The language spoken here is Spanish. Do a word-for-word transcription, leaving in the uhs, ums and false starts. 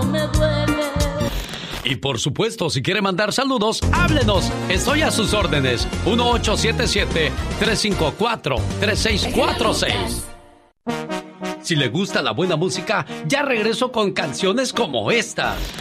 no me duele. Y por supuesto, si quiere mandar saludos, háblenos. Estoy a sus órdenes. uno ocho siete siete, tres cinco cuatro, tres seis cuatro seis. Si le gusta la buena música, ya regreso con canciones como esta.